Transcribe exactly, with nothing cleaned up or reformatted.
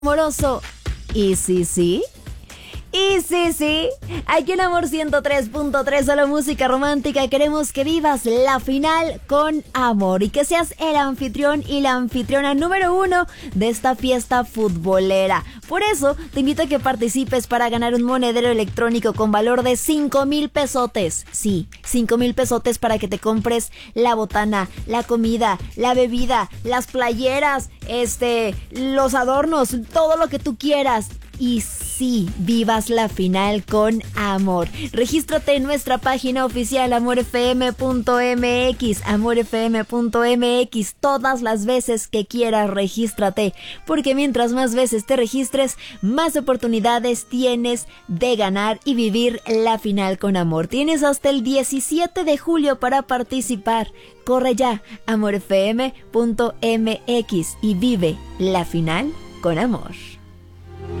amoroso. ¿Y sí, sí? Y sí, sí, aquí en Amor ciento tres punto tres, solo música romántica, queremos que vivas la final con amor y que seas el anfitrión y la anfitriona número uno de esta fiesta futbolera. Por eso, te invito a que participes para ganar un monedero electrónico con valor de cinco mil pesotes. Sí, cinco mil pesotes para que te compres la botana, la comida, la bebida, las playeras, este, los adornos, todo lo que tú quieras. Y sí, vivas la final con amor. Regístrate en nuestra página oficial amor f m punto m x, amor f m punto m x, todas las veces que quieras regístrate, porque mientras más veces te registres, más oportunidades tienes de ganar y vivir la final con amor. Tienes hasta el diecisiete de julio para participar. Corre ya, amor f m punto m x y vive la final con amor.